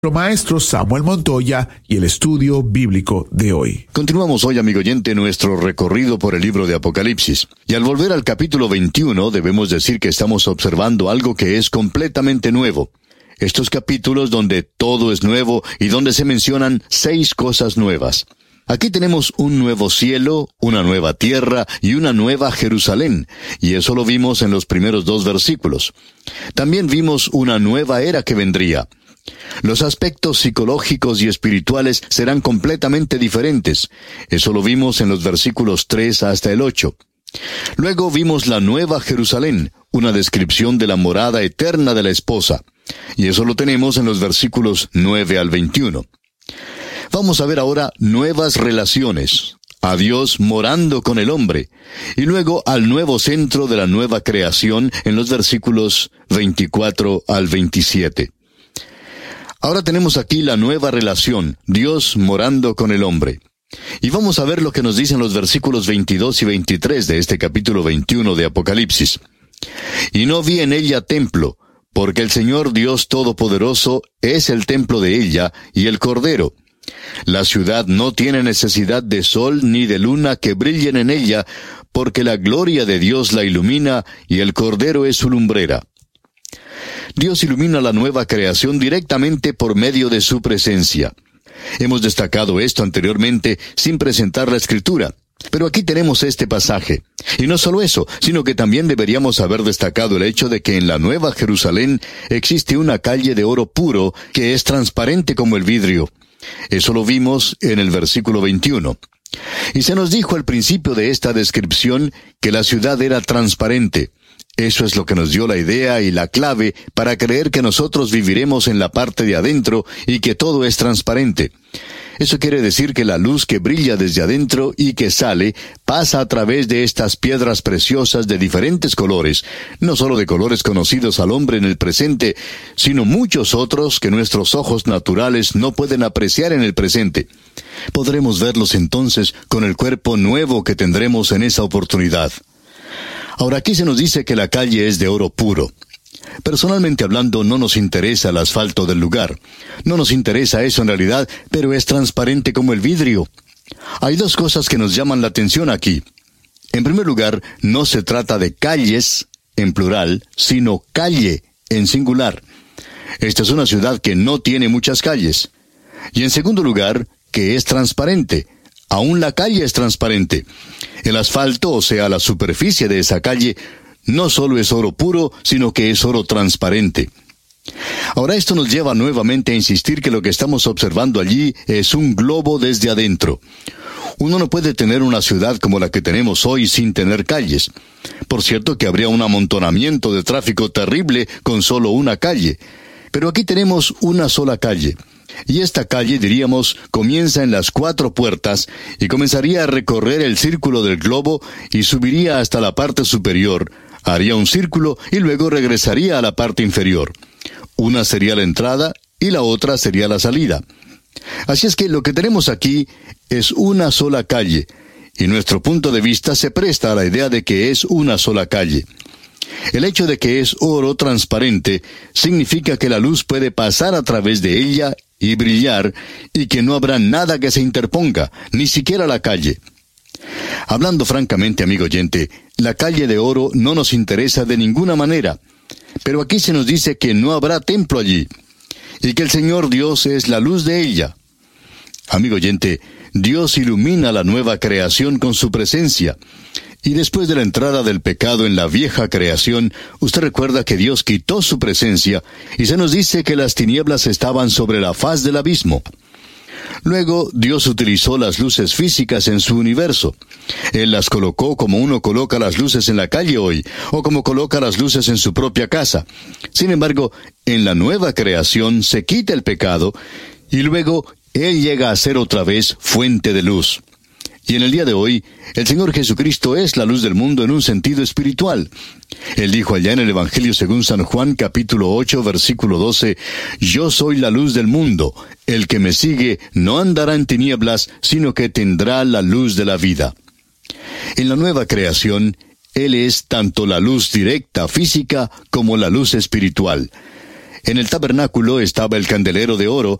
Maestro Samuel Montoya y el estudio bíblico de hoy. Continuamos hoy, amigo oyente, nuestro recorrido por el libro de Apocalipsis. Y al volver al capítulo 21, debemos decir que estamos observando algo que es completamente nuevo. Estos capítulos donde todo es nuevo y donde se mencionan 6 cosas nuevas. Aquí tenemos un nuevo cielo, una nueva tierra y una nueva Jerusalén, y eso lo vimos en los primeros 2 versículos. También vimos una nueva era que vendría. Los aspectos psicológicos y espirituales serán completamente diferentes. Eso lo vimos en los versículos 3 hasta el 8. Luego vimos la nueva Jerusalén, una descripción de la morada eterna de la esposa. Y eso lo tenemos en los versículos 9 al 21. Vamos a ver ahora nuevas relaciones, a Dios morando con el hombre, y luego al nuevo centro de la nueva creación en los versículos 24 al 27. Ahora tenemos aquí la nueva relación, Dios morando con el hombre. Y vamos a ver lo que nos dicen los versículos 22 y 23 de este capítulo 21 de Apocalipsis. Y no vi en ella templo, porque el Señor Dios Todopoderoso es el templo de ella y el Cordero. La ciudad no tiene necesidad de sol ni de luna que brillen en ella, porque la gloria de Dios la ilumina y el Cordero es su lumbrera. Dios ilumina la nueva creación directamente por medio de su presencia. Hemos destacado esto anteriormente sin presentar la Escritura, pero aquí tenemos este pasaje. Y no solo eso, sino que también deberíamos haber destacado el hecho de que en la Nueva Jerusalén existe una calle de oro puro que es transparente como el vidrio. Eso lo vimos en el versículo 21. Y se nos dijo al principio de esta descripción que la ciudad era transparente. Eso es lo que nos dio la idea y la clave para creer que nosotros viviremos en la parte de adentro y que todo es transparente. Eso quiere decir que la luz que brilla desde adentro y que sale pasa a través de estas piedras preciosas de diferentes colores, no solo de colores conocidos al hombre en el presente, sino muchos otros que nuestros ojos naturales no pueden apreciar en el presente. Podremos verlos entonces con el cuerpo nuevo que tendremos en esa oportunidad. Ahora aquí se nos dice que la calle es de oro puro. Personalmente hablando, no nos interesa el asfalto del lugar. No nos interesa eso en realidad, pero es transparente como el vidrio. Hay 2 cosas que nos llaman la atención aquí. En primer lugar, no se trata de calles, en plural, sino calle, en singular. Esta es una ciudad que no tiene muchas calles. Y en segundo lugar, que es transparente. Aún la calle es transparente. El asfalto, o sea, la superficie de esa calle, no solo es oro puro, sino que es oro transparente. Ahora esto nos lleva nuevamente a insistir que lo que estamos observando allí es un globo desde adentro. Uno no puede tener una ciudad como la que tenemos hoy sin tener calles. Por cierto que habría un amontonamiento de tráfico terrible con solo una calle. Pero aquí tenemos una sola calle. Y esta calle, diríamos, comienza en las 4 puertas y comenzaría a recorrer el círculo del globo y subiría hasta la parte superior, haría un círculo y luego regresaría a la parte inferior. Una sería la entrada y la otra sería la salida. Así es que lo que tenemos aquí es una sola calle, y nuestro punto de vista se presta a la idea de que es una sola calle. El hecho de que es oro transparente significa que la luz puede pasar a través de ella y brillar, y que no habrá nada que se interponga, ni siquiera la calle. Hablando francamente, amigo oyente, la calle de oro no nos interesa de ninguna manera, pero aquí se nos dice que no habrá templo allí, y que el Señor Dios es la luz de ella. Amigo oyente, Dios ilumina la nueva creación con su presencia. Y después de la entrada del pecado en la vieja creación, usted recuerda que Dios quitó su presencia, y se nos dice que las tinieblas estaban sobre la faz del abismo. Luego, Dios utilizó las luces físicas en su universo. Él las colocó como uno coloca las luces en la calle hoy, o como coloca las luces en su propia casa. Sin embargo, en la nueva creación se quita el pecado, y luego Él llega a ser otra vez fuente de luz. Y en el día de hoy, el Señor Jesucristo es la luz del mundo en un sentido espiritual. Él dijo allá en el Evangelio según San Juan, capítulo 8, versículo 12, «Yo soy la luz del mundo. El que me sigue no andará en tinieblas, sino que tendrá la luz de la vida». En la nueva creación, Él es tanto la luz directa, física, como la luz espiritual. En el tabernáculo estaba el candelero de oro,